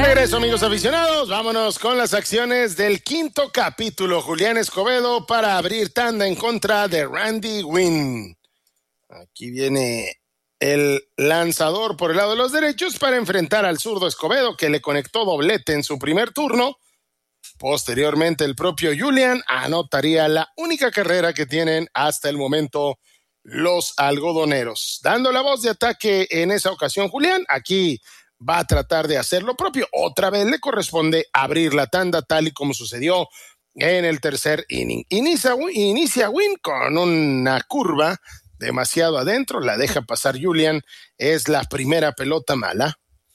regreso, amigos aficionados. Vámonos con las acciones del quinto capítulo. Julián Escobedo para abrir tanda en contra de Randy Winn. Aquí viene el lanzador por el lado de los derechos para enfrentar al zurdo Escobedo, que le conectó doblete en su primer turno. Posteriormente, el propio Julián anotaría la única carrera que tienen hasta el momento los algodoneros. Dando la voz de ataque en esa ocasión, Julián, aquí va a tratar de hacer lo propio. Otra vez le corresponde abrir la tanda, tal y como sucedió en el tercer inning. Inicia Winn con una curva demasiado adentro, la deja pasar Julián, es la primera pelota mala.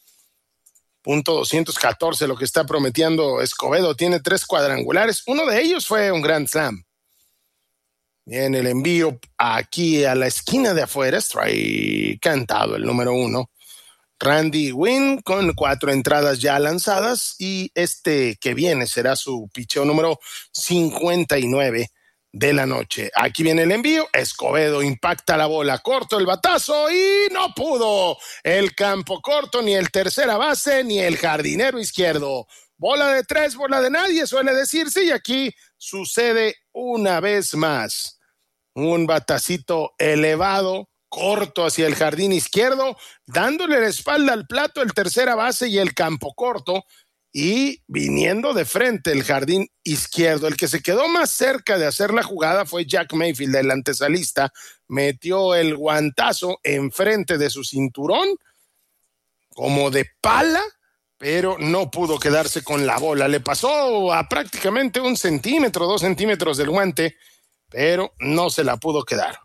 .214 lo que está prometiendo Escobedo, tiene 3 cuadrangulares, uno de ellos fue un grand slam. Bien, el envío aquí a la esquina de afuera, strike cantado el número 1. Randy Winn con 4 entradas ya lanzadas y este que viene será su picheo número 59 de la noche. Aquí viene el envío, Escobedo impacta la bola, corto el batazo y no pudo el campo corto, ni el tercera base, ni el jardinero izquierdo. Bola de 3, bola de nadie, suele decirse, y aquí sucede una vez más. Un batacito elevado, corto hacia el jardín izquierdo, dándole la espalda al plato el tercera base y el campo corto, y viniendo de frente el jardín izquierdo. El que se quedó más cerca de hacer la jugada fue Jack Mayfield, el antesalista. Metió el guantazo enfrente de su cinturón, como de pala, pero no pudo quedarse con la bola. Le pasó a prácticamente 1 centímetro, 2 centímetros del guante, pero no se la pudo quedar.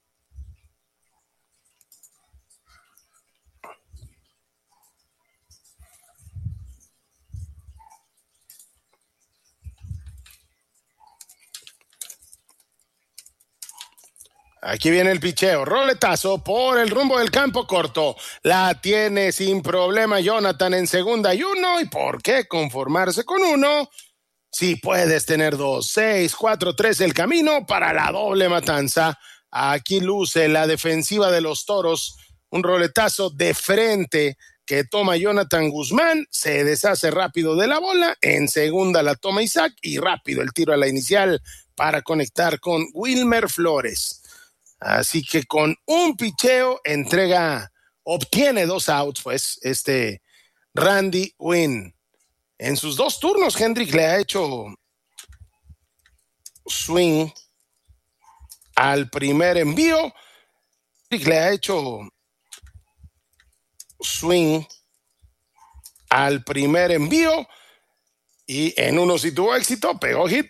Aquí viene el picheo, roletazo por el rumbo del campo corto. La tiene sin problema Jonathan en 2-1. ¿Y por qué conformarse con 1? Si puedes tener 2, 6, 4, 3 el camino para la doble matanza. Aquí luce la defensiva de los Toros. Un roletazo de frente que toma Jonathan Guzmán. Se deshace rápido de la bola. En segunda la toma Isaac y rápido el tiro a la inicial para conectar con Wilmer Flores. Así que con un picheo obtiene 2 outs, pues, Randy Winn. En sus 2 turnos, Hendrick le ha hecho swing al primer envío. Hendrick le ha hecho swing al primer envío y en uno sí tuvo éxito, pegó hit,